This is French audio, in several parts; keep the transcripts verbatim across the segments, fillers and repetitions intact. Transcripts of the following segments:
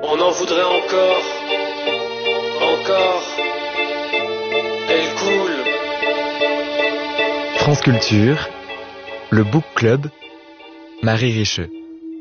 On en voudrait encore, encore, elle coule. France Culture, le Book Club, Marie Richeux.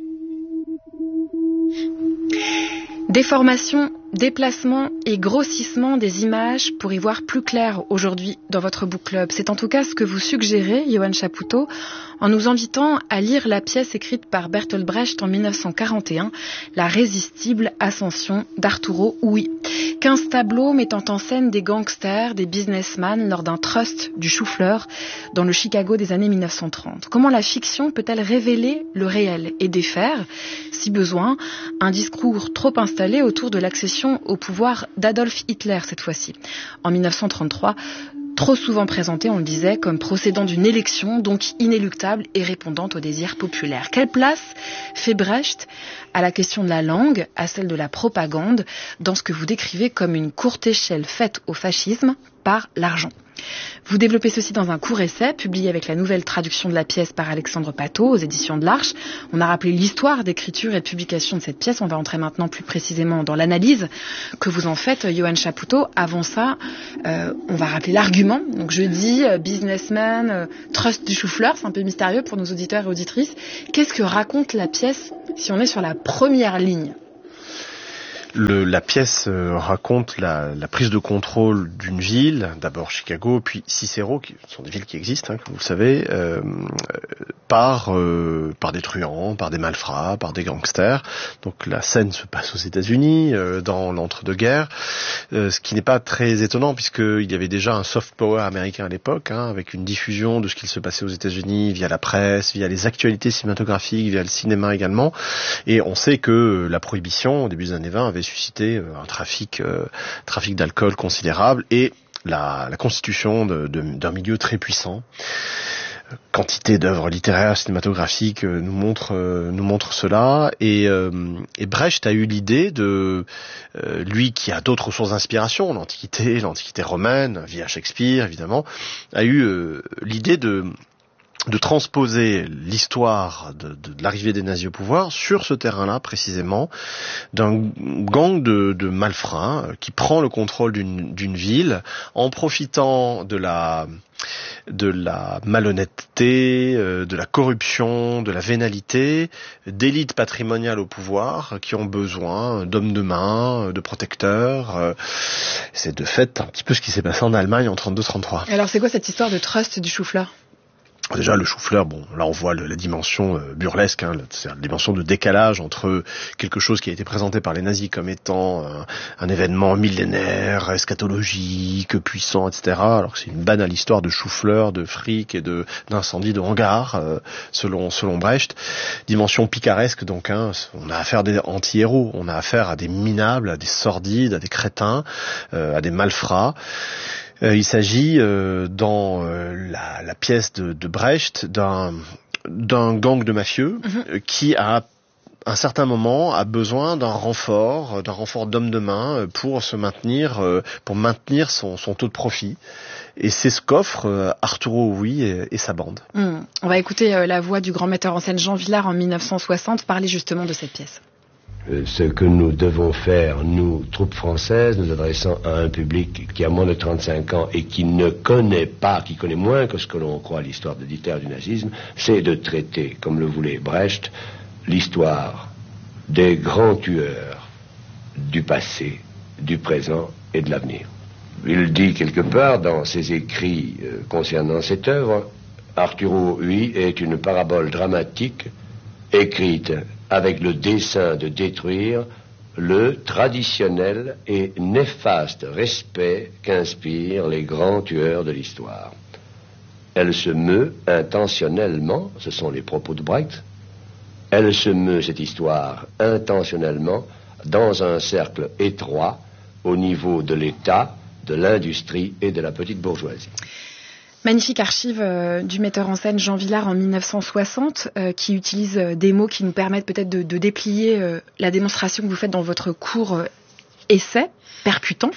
Déformation, déplacement et grossissement des images pour y voir plus clair aujourd'hui dans votre book club. C'est en tout cas ce que vous suggérez, Yoann Chapoutot, en nous invitant à lire la pièce écrite par Bertolt Brecht en dix-neuf cent quarante et un, La résistible ascension d'Arturo Ui. quinze tableaux mettant en scène des gangsters, des businessmen lors d'un trust du chou-fleur dans le Chicago des années dix-neuf cent trente. Comment la fiction peut-elle révéler le réel et défaire, si besoin, un discours trop installé autour de l'accession au pouvoir d'Adolf Hitler cette fois-ci. En dix-neuf cent trente-trois, trop souvent présenté, on le disait, comme procédant d'une élection, donc inéluctable et répondant au désir populaire. Quelle place fait Brecht à la question de la langue, à celle de la propagande, dans ce que vous décrivez comme une courte échelle faite au fascisme par l'argent? Vous développez ceci dans un court essai, publié avec la nouvelle traduction de la pièce par Alexandre Patot aux éditions de l'Arche. On a rappelé l'histoire d'écriture et de publication de cette pièce. On va entrer maintenant plus précisément dans l'analyse que vous en faites, Yoann Chapoutot. Avant ça, euh, on va rappeler l'argument. Donc je dis euh, businessman, euh, trust du chou-fleur, c'est un peu mystérieux pour nos auditeurs et auditrices. Qu'est-ce que raconte la pièce si on est sur la première ligne ? Le, la pièce euh, raconte la, la prise de contrôle d'une ville, d'abord Chicago, puis Cicero, qui sont des villes qui existent, hein, comme vous le savez, euh, par euh, par des truands, par des malfrats, par des gangsters. Donc la scène se passe aux États-Unis, euh, dans l'entre-deux-guerres, euh, ce qui n'est pas très étonnant puisqu'il y avait déjà un soft power américain à l'époque, hein, avec une diffusion de ce qu'il se passait aux États-Unis via la presse, via les actualités cinématographiques, via le cinéma également. Et on sait que la prohibition au début des années vingt avait suscité un trafic, euh, trafic d'alcool considérable et la, la constitution de, de, d'un milieu très puissant. Quantité d'œuvres littéraires, cinématographiques euh, nous montre euh, nous montre cela et, euh, et Brecht a eu l'idée de euh, lui qui a d'autres sources d'inspiration, l'Antiquité, l'Antiquité romaine via Shakespeare évidemment, a eu euh, l'idée de de transposer l'histoire de, de, de l'arrivée des nazis au pouvoir sur ce terrain-là précisément, d'un gang de, de malfrats qui prend le contrôle d'une, d'une ville en profitant de la de la malhonnêteté, euh, de la corruption, de la vénalité, d'élites patrimoniales au pouvoir qui ont besoin d'hommes de main, de protecteurs. Euh, c'est de fait un petit peu ce qui s'est passé en Allemagne en trente-deux trente-trois. Alors c'est quoi cette histoire de trust du chou-fleur ? Déjà, le chou-fleur, bon, là on voit le, la dimension euh, burlesque, hein, c'est la dimension de décalage entre quelque chose qui a été présenté par les nazis comme étant un, un événement millénaire, eschatologique, puissant, et cetera, alors que c'est une banale histoire de chou-fleur, de fric et de d'incendie de hangar, euh, selon selon Brecht. Dimension picaresque, donc, hein, on a affaire à des anti-héros, on a affaire à des minables, à des sordides, à des crétins, euh, à des malfrats. Euh, il s'agit euh, dans euh, la, la pièce de, de Brecht d'un, d'un gang de mafieux mmh. euh, qui à un certain moment a besoin d'un renfort, d'un renfort d'hommes de main pour se maintenir, euh, pour maintenir son, son taux de profit. Et c'est ce qu'offre euh, Arturo Ui et, et sa bande. Mmh. On va écouter euh, la voix du grand metteur en scène Jean Vilar en dix-neuf cent soixante parler justement de cette pièce. Ce que nous devons faire, nous, troupes françaises, nous adressant à un public qui a moins de trente-cinq ans et qui ne connaît pas, qui connaît moins que ce que l'on croit l'histoire de Hitler du nazisme, c'est de traiter, comme le voulait Brecht, l'histoire des grands tueurs du passé, du présent et de l'avenir. Il dit quelque part dans ses écrits euh, concernant cette œuvre, Arturo Ui est une parabole dramatique écrite avec le dessein de détruire le traditionnel et néfaste respect qu'inspirent les grands tueurs de l'histoire. Elle se meut intentionnellement, ce sont les propos de Brecht, elle se meut, cette histoire, intentionnellement, dans un cercle étroit, au niveau de l'État, de l'industrie et de la petite bourgeoisie. Magnifique archive euh, du metteur en scène Jean Vilar en dix-neuf cent soixante euh, qui utilise euh, des mots qui nous permettent peut-être de, de déplier euh, la démonstration que vous faites dans votre court euh, essai percutant,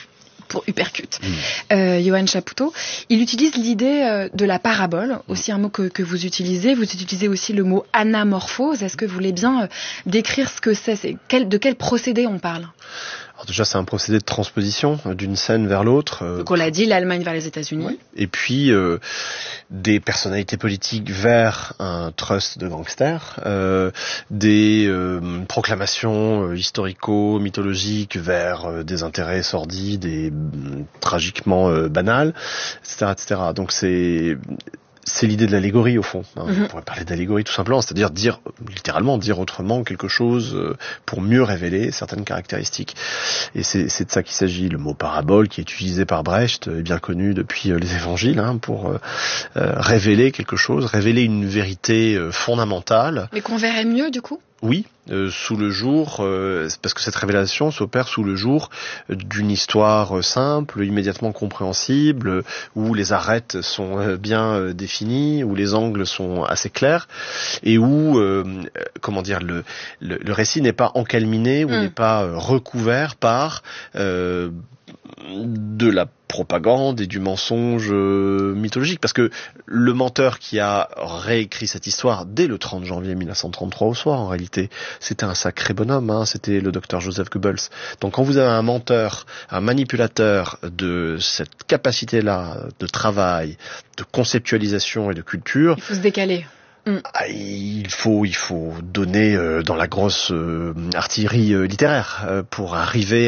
pour Uppercut. Mmh. Euh, Johan Chapoutot, il utilise l'idée euh, de la parabole, aussi un mot que, que vous utilisez. Vous utilisez aussi le mot anamorphose. Est-ce que vous voulez bien euh, décrire ce que c'est, c'est quel, de quel procédé on parle? Alors déjà, c'est un procédé de transposition euh, d'une scène vers l'autre. Euh, Donc on l'a dit, l'Allemagne vers les États-Unis. Ouais. Et puis euh, des personnalités politiques vers un trust de gangsters, euh, des euh, proclamations euh, historico-mythologiques vers euh, des intérêts sordides et euh, tragiquement euh, banals, et cetera, et cetera. Donc c'est C'est l'idée de l'allégorie au fond. Hein. Mm-hmm. On pourrait parler d'allégorie tout simplement, c'est-à-dire dire littéralement dire autrement quelque chose pour mieux révéler certaines caractéristiques. Et c'est, c'est de ça qu'il s'agit. Le mot parabole qui est utilisé par Brecht est bien connu depuis les Évangiles hein, pour euh, révéler quelque chose, révéler une vérité fondamentale. Mais qu'on verrait mieux du coup ? Oui, euh, sous le jour, euh, parce que cette révélation s'opère sous le jour d'une histoire simple, immédiatement compréhensible, où les arêtes sont bien euh, définies, où les angles sont assez clairs, et où, euh, comment dire, le, le, le récit n'est pas encalminé, ou mmh. n'est pas euh, recouvert par euh, de la propagande et du mensonge euh, mythologique, parce que le menteur qui a réécrit cette histoire dès le trente janvier mille neuf cent trente-trois au soir, en réalité, c'était un sacré bonhomme, hein, c'était le docteur Joseph Goebbels. Donc quand vous avez un menteur, un manipulateur de cette capacité-là de travail, de conceptualisation et de culture, il faut se décaler. Mm. Il faut, il faut donner euh, dans la grosse euh, artillerie euh, littéraire euh, pour arriver